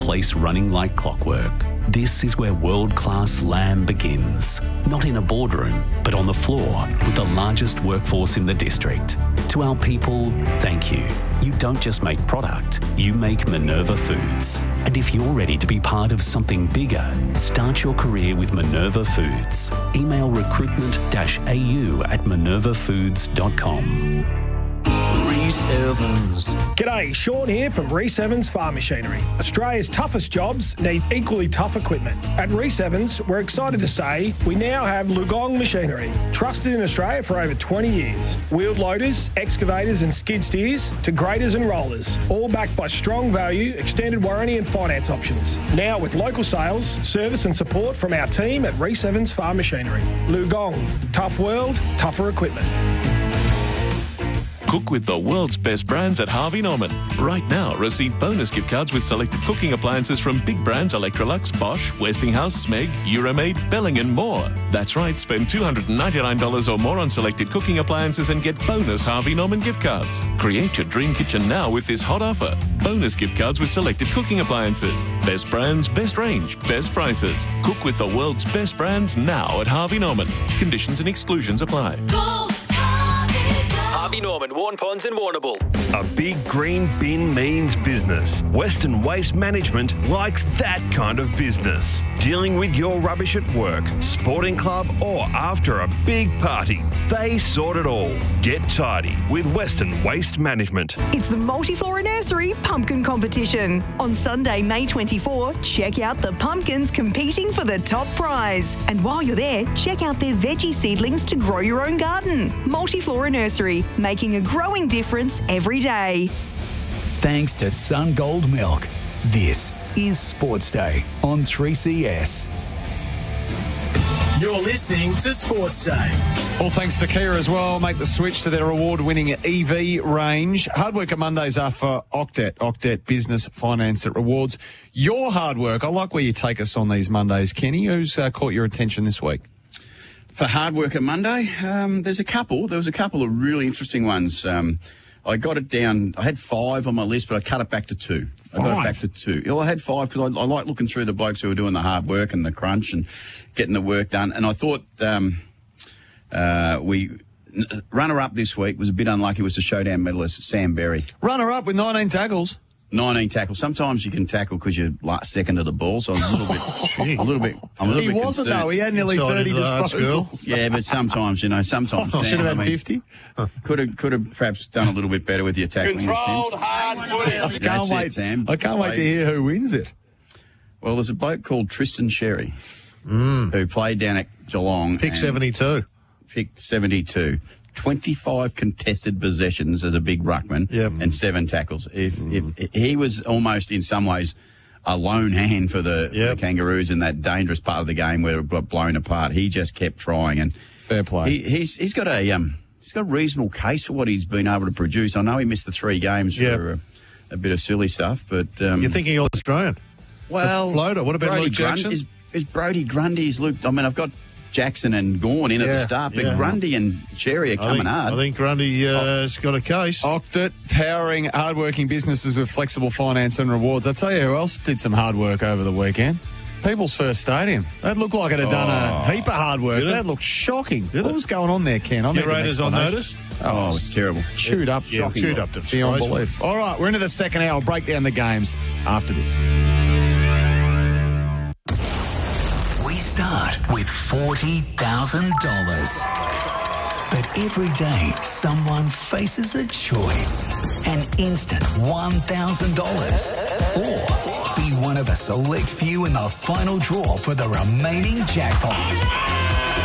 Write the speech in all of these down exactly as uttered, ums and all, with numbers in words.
place running like clockwork. This is where world-class lamb begins. Not in a boardroom, but on the floor with the largest workforce in the district. To our people, thank you. You don't just make product, you make Minerva Foods. And if you're ready to be part of something bigger, start your career with Minerva Foods. Email recruitment dash a u at minerva foods dot com. Reese Evans. G'day, Sean here from Reese Evans Farm Machinery. Australia's toughest jobs need equally tough equipment. At Reese Evans, we're excited to say we now have Lugong machinery, trusted in Australia for over twenty years. Wheeled loaders, excavators and skid steers to graders and rollers, all backed by strong value, extended warranty and finance options. Now with local sales, service and support from our team at Reese Evans Farm Machinery. Lugong, tough world, tougher equipment. Cook with the world's best brands at Harvey Norman. Right now, receive bonus gift cards with selected cooking appliances from big brands Electrolux, Bosch, Westinghouse, Smeg, Euromaid, Belling and more. That's right, spend two hundred ninety-nine dollars or more on selected cooking appliances and get bonus Harvey Norman gift cards. Create your dream kitchen now with this hot offer. Bonus gift cards with selected cooking appliances. Best brands, best range, best prices. Cook with the world's best brands now at Harvey Norman. Conditions and exclusions apply. Go Harvey Norman, Warn Ponds and Warrnambool. A big green bin means business. Western Waste Management likes that kind of business. Dealing with your rubbish at work, sporting club or after a big party. They sort it all. Get tidy with Western Waste Management. It's the Multiflora Nursery Pumpkin Competition. On Sunday, May twenty-fourth, check out the pumpkins competing for the top prize. And while you're there, check out their veggie seedlings to grow your own garden. Multiflora Nursery, making a growing difference every day. Thanks to Sun Gold Milk. This is Sports Day on three C S. You're listening to Sports Day. All thanks to Kia as well. Make the switch to their award-winning E V range. Hard work on Mondays are for Octet. Octet Business Finance that rewards your hard work. I like where you take us on these Mondays, Kenny. Who's uh, caught your attention this week? For Hard Work at Monday, um, there's a couple. There was a couple of really interesting ones. Um, I got it down. I had five on my list, but I cut it back to two. Five? I got it back to two. Well, I had five because I, I like looking through the blokes who were doing the hard work and the crunch and getting the work done. And I thought um, uh, we runner-up this week was a bit unlucky. Was the showdown medalist Sam Berry. Runner-up with nineteen tackles. nineteen tackles. Sometimes you can tackle because you're last second of the ball, so I was a little bit, a little bit, I'm a little He bit wasn't concerned. though. He had nearly thirty disposals. Yeah, but sometimes, you know, sometimes Oh, should Sam, have had I mean, fifty. Could have, could have perhaps done a little bit better with your tackling. Controlled hard footy. I can't That's wait. it, Sam. I can't wait to hear who wins it. Well, there's a bloke called Tristan Sherry who played down at Geelong. Pick and seventy-two. Picked seventy-two. twenty-five contested possessions as a big ruckman Yep. and seven tackles. If, if he was almost in some ways a lone hand for the, for Yep. the Kangaroos in that dangerous part of the game where it got blown apart. He just kept trying, and Fair play. he, he's he's got a um he's got a reasonable case for what he's been able to produce. I know he missed the three games Yep. for a, a bit of silly stuff, but um, You're thinking Australian. well, The floater. What about Brody Luke Grund- Jackson? Is, is Brody Grundy? Is Luke? I mean, I've got Jackson and Gawn in at Yeah, the start, but yeah. Grundy and Cherry are I coming think, hard. I think Grundy uh, has got a case. Octet, powering hard-working businesses with flexible finance and rewards. I tell you who else did some hard work over the weekend. People's First Stadium. That looked like it had done a heap of hard work. Did it? That looked shocking. Did what it? was going on there, Ken? I need an Curators on explanation. notice. Oh, it's terrible. Chewed up. Yeah, shocking. chewed up to Beyond disgrace. belief. All right, we're into the second hour. I'll break down the games after this. We start with forty thousand dollars. But every day, someone faces a choice. An instant one thousand dollars. Or be one of a select few in the final draw for the remaining jackpot.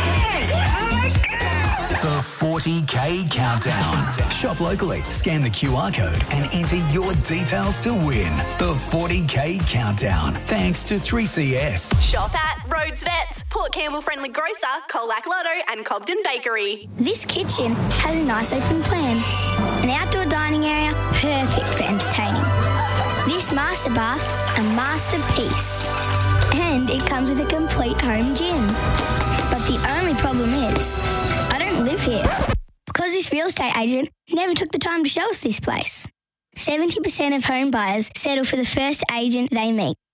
The forty K Countdown. Shop locally, scan the Q R code and enter your details to win. The forty K Countdown. Thanks to three C S. Shop at Rhodes Vets, Port Campbell Friendly Grocer, Colac Lotto and Cobden Bakery. This kitchen has a nice open plan. An outdoor dining area, perfect for entertaining. This master bath, a masterpiece. And it comes with a complete home gym. But the only problem is, I don't live here. Because this real estate agent never took the time to show us this place. seventy percent of home buyers settle for the first agent they meet.